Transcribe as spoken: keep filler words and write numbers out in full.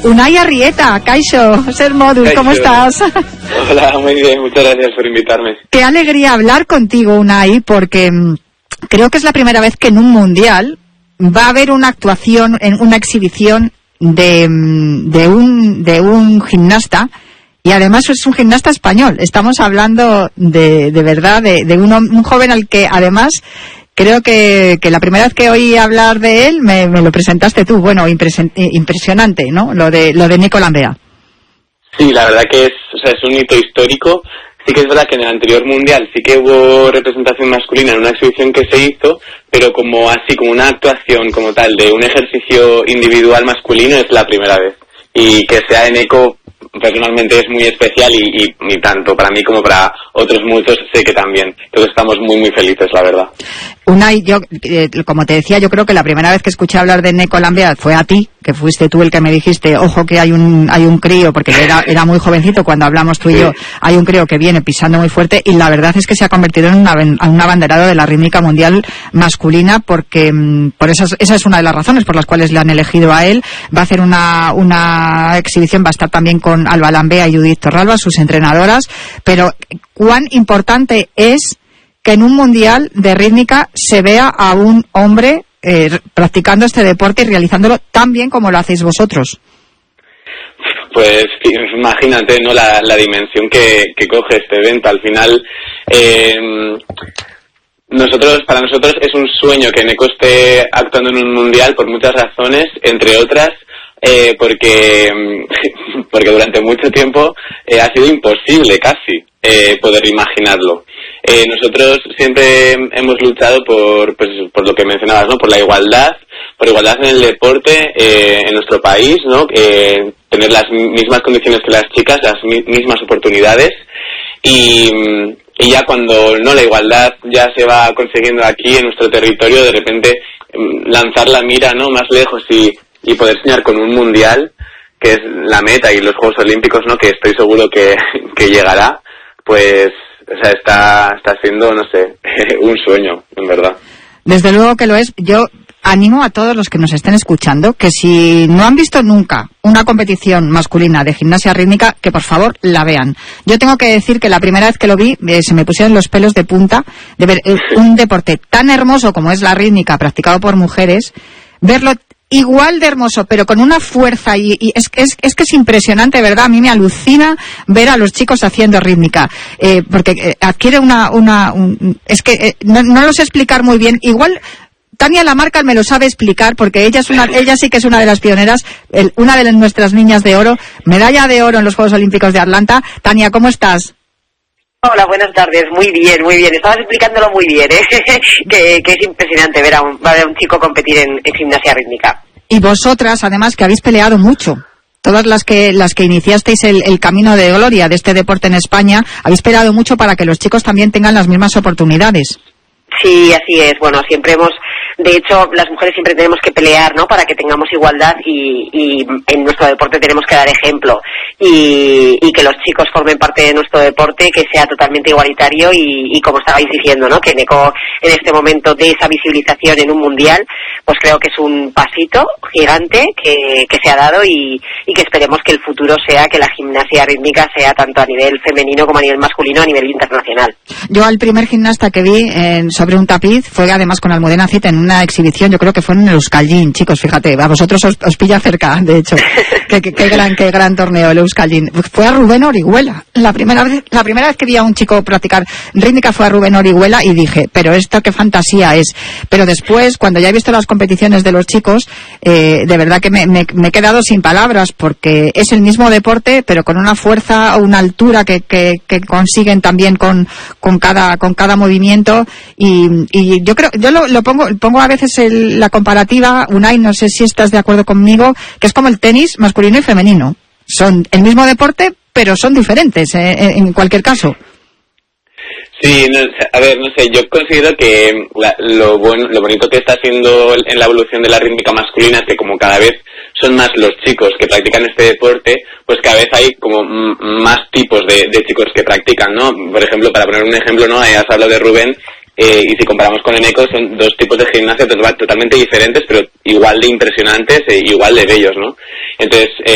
Unai Arrieta, Kaixo, Ser Modus, ¿cómo estás? Hola, muy bien, muchas gracias por invitarme. Qué alegría hablar contigo, Unai, porque mmm, creo que es la primera vez que en un mundial va a haber una actuación, en una exhibición de, de, un, de un gimnasta, y además es un gimnasta español. Estamos hablando de, de verdad de, de un, un joven al que además creo que, que la primera vez que oí hablar de él me, me lo presentaste tú. Bueno, impresen, impresionante, ¿no? Lo de lo de Nico Lambea. Sí, la verdad que es, o sea, es un hito histórico. Sí que es verdad que en el anterior mundial sí que hubo representación masculina en una exhibición que se hizo, pero como así, como una actuación como tal de un ejercicio individual masculino es la primera vez. Y que sea en eco, personalmente es muy especial y, y, y tanto para mí como para otros muchos sé que también. Entonces estamos muy muy felices, la verdad. Unai, yo, eh, como te decía, yo creo que la primera vez que escuché hablar de Nico Lambea fue a ti, que fuiste tú el que me dijiste, ojo que hay un hay un crío, porque era, era muy jovencito cuando hablamos tú y sí. yo, hay un crío que viene pisando muy fuerte, y la verdad es que se ha convertido en una, en un abanderado de la rítmica mundial masculina, porque por esas, esa es una de las razones por las cuales le han elegido a él. Va a hacer una, una exhibición, va a estar también con Alba Lambea y Judith Torralba, sus entrenadoras, pero cuán importante es que en un mundial de rítmica se vea a un hombre eh, practicando este deporte y realizándolo tan bien como lo hacéis vosotros. Pues imagínate, ¿no? La, la dimensión que, que coge este evento. Al final, eh, nosotros, para nosotros es un sueño que Neko esté actuando en un mundial por muchas razones, entre otras, eh, porque porque durante mucho tiempo eh, ha sido imposible casi eh, poder imaginarlo. Eh, nosotros siempre hemos luchado por, pues, por lo que mencionabas, ¿no? Por la igualdad, por igualdad en el deporte, eh, en nuestro país, ¿no? Eh, tener las mismas condiciones que las chicas, las mi- mismas oportunidades, y, y ya cuando no la igualdad ya se va consiguiendo aquí en nuestro territorio, de repente lanzar la mira, ¿no? Más lejos y, y poder soñar con un mundial, que es la meta, y los Juegos Olímpicos, ¿no? Que estoy seguro que, que llegará, pues, o sea, está, está siendo, no sé, un sueño, en verdad. Desde luego que lo es. Yo animo a todos los que nos estén escuchando que si no han visto nunca una competición masculina de gimnasia rítmica, que por favor la vean. Yo tengo que decir que la primera vez que lo vi eh, se me pusieron los pelos de punta de ver eh, un deporte tan hermoso como es la rítmica practicado por mujeres, verlo igual de hermoso, pero con una fuerza, y, y es, es, es que es impresionante, ¿verdad? A mí me alucina ver a los chicos haciendo rítmica, eh, porque eh, adquiere una... una un, es que eh, no, no lo sé explicar muy bien. Igual Tania Lamarca me lo sabe explicar, porque ella es una, ella sí que es una de las pioneras, el, una de nuestras niñas de oro, medalla de oro en los Juegos Olímpicos de Atlanta. Tania, ¿cómo estás? Hola, buenas tardes. Muy bien, muy bien. Estabas explicándolo muy bien, ¿eh? que, que es impresionante ver a un, ver a un chico competir en, en gimnasia rítmica. Y vosotras, además, que habéis peleado mucho. Todas las que las que iniciasteis el, el camino de gloria de este deporte en España, habéis peleado mucho para que los chicos también tengan las mismas oportunidades. Sí, así es. Bueno, siempre hemos... De hecho, las mujeres siempre tenemos que pelear, ¿no? Para que tengamos igualdad, y, y en nuestro deporte tenemos que dar ejemplo. Y, y que los chicos formen parte de nuestro deporte, que sea totalmente igualitario, y, y como estabais diciendo, ¿no? Que Neko en este momento dé esa visibilización en un mundial, pues creo que es un pasito gigante que, que se ha dado, y, y que esperemos que el futuro sea que la gimnasia rítmica sea tanto a nivel femenino como a nivel masculino, a nivel internacional. Yo al primer gimnasta que vi eh, sobre un tapiz fue además con Almudena Cid en una exhibición, yo creo que fue en el Euskaldin, chicos, fíjate, a vosotros os, os pilla cerca, de hecho. qué, qué, qué gran qué gran torneo el Euskaldin. Fue a Rubén Orihuela. La primera vez la primera vez que vi a un chico practicar rítmica fue a Rubén Orihuela, y dije, pero esto qué fantasía es. Pero después, cuando ya he visto las competiciones de los chicos, eh, de verdad que me, me, me he quedado sin palabras, porque es el mismo deporte, pero con una fuerza o una altura que, que, que consiguen también con, con cada con cada movimiento, y, y yo creo, yo lo, lo pongo pongo a veces el, la comparativa, Unai, no sé si estás de acuerdo conmigo, que es como el tenis masculino y femenino. Son el mismo deporte, pero son diferentes eh, en cualquier caso. Sí, no, a ver, no sé, yo considero que la, lo bueno, lo bonito que está haciendo en la evolución de la rítmica masculina es que como cada vez son más los chicos que practican este deporte, pues cada vez hay como m- más tipos de, de chicos que practican, ¿no? Por ejemplo, para poner un ejemplo, ¿no? Has hablado de Rubén, eh, y si comparamos con Eneco, son dos tipos de gimnasia totalmente diferentes, pero igual de impresionantes e igual de bellos, ¿no? Entonces, eh,